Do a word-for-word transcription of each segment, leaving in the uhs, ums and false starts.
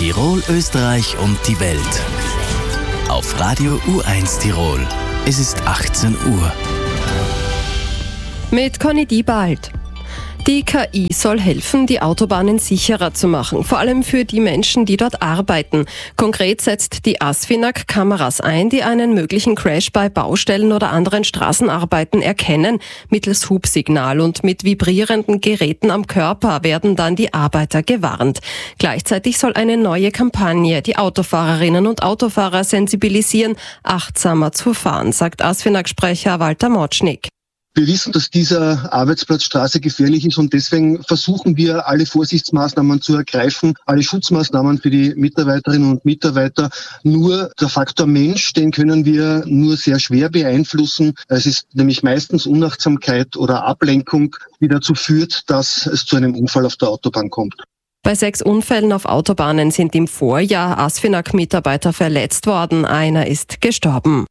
Tirol, Österreich und die Welt. Auf Radio U eins Tirol. Es ist achtzehn Uhr. Mit Conny Diebald. Die K I soll helfen, die Autobahnen sicherer zu machen, vor allem für die Menschen, die dort arbeiten. Konkret setzt die ASFINAG Kameras ein, die einen möglichen Crash bei Baustellen oder anderen Straßenarbeiten erkennen. Mittels Hubsignal und mit vibrierenden Geräten am Körper werden dann die Arbeiter gewarnt. Gleichzeitig soll eine neue Kampagne die Autofahrerinnen und Autofahrer sensibilisieren, achtsamer zu fahren, sagt ASFINAG-Sprecher Walter Motschnig. Wir wissen, dass dieser Arbeitsplatzstraße gefährlich ist und deswegen versuchen wir, alle Vorsichtsmaßnahmen zu ergreifen, alle Schutzmaßnahmen für die Mitarbeiterinnen und Mitarbeiter. Nur der Faktor Mensch, den können wir nur sehr schwer beeinflussen. Es ist nämlich meistens Unachtsamkeit oder Ablenkung, die dazu führt, dass es zu einem Unfall auf der Autobahn kommt. Bei sechs Unfällen auf Autobahnen sind im Vorjahr ASFINAG-Mitarbeiter verletzt worden. Einer ist gestorben.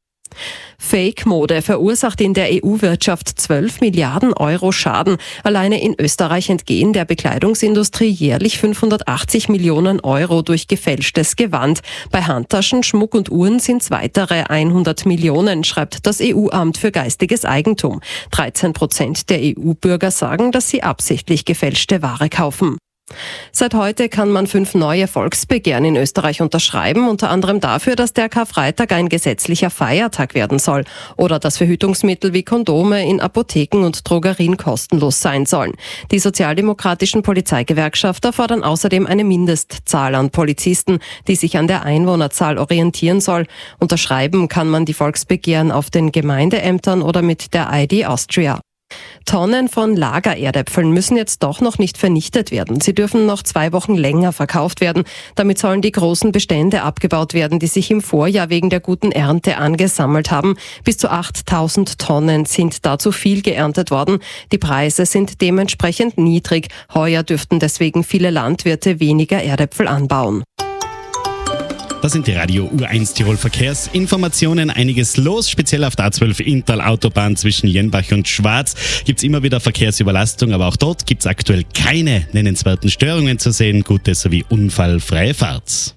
Fake-Mode verursacht in der E U-Wirtschaft zwölf Milliarden Euro Schaden. Alleine in Österreich entgehen der Bekleidungsindustrie jährlich fünfhundertachtzig Millionen Euro durch gefälschtes Gewand. Bei Handtaschen, Schmuck und Uhren sind es weitere hundert Millionen, schreibt das E U-Amt für geistiges Eigentum. dreizehn Prozent der E U-Bürger sagen, dass sie absichtlich gefälschte Ware kaufen. Seit heute kann man fünf neue Volksbegehren in Österreich unterschreiben, unter anderem dafür, dass der Karfreitag ein gesetzlicher Feiertag werden soll oder dass Verhütungsmittel wie Kondome in Apotheken und Drogerien kostenlos sein sollen. Die sozialdemokratischen Polizeigewerkschafter fordern außerdem eine Mindestzahl an Polizisten, die sich an der Einwohnerzahl orientieren soll. Unterschreiben kann man die Volksbegehren auf den Gemeindeämtern oder mit der I D Austria. Tonnen von Lagererdäpfeln müssen jetzt doch noch nicht vernichtet werden. Sie dürfen noch zwei Wochen länger verkauft werden. Damit sollen die großen Bestände abgebaut werden, die sich im Vorjahr wegen der guten Ernte angesammelt haben. Bis zu achttausend Tonnen sind da zu viel geerntet worden. Die Preise sind dementsprechend niedrig. Heuer dürften deswegen viele Landwirte weniger Erdäpfel anbauen. Das sind die Radio U eins Tirol Verkehrsinformationen. Einiges los, speziell auf der A zwölf Inntal-Autobahn zwischen Jenbach und Schwarz gibt's immer wieder Verkehrsüberlastung, aber auch dort gibt's aktuell keine nennenswerten Störungen zu sehen. Gute sowie unfallfreie Fahrt.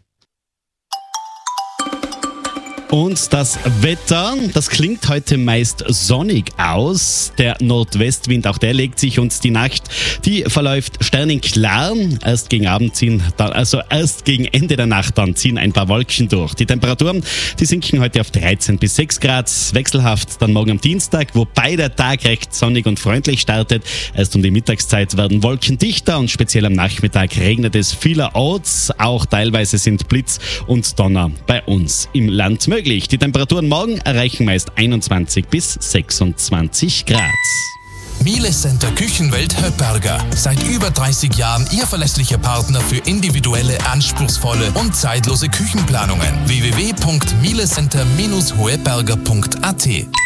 Und das Wetter, das klingt heute meist sonnig aus. Der Nordwestwind, auch der legt sich und die Nacht, die verläuft sternenklar. Erst gegen Abend ziehen, also erst gegen Ende der Nacht dann ziehen ein paar Wolken durch. Die Temperaturen, die sinken heute auf dreizehn bis sechs Grad, wechselhaft dann morgen am Dienstag, wobei der Tag recht sonnig und freundlich startet. Erst um die Mittagszeit werden Wolken dichter und speziell am Nachmittag regnet es vielerorts. Auch teilweise sind Blitz und Donner bei uns im Land möglich. Die Temperaturen morgen erreichen meist einundzwanzig bis sechsundzwanzig Grad. Miele Center Küchenwelt Höppberger. Seit über dreißig Jahren Ihr verlässlicher Partner für individuelle, anspruchsvolle und zeitlose Küchenplanungen. w w w punkt miele center Bindestrich höppberger punkt a t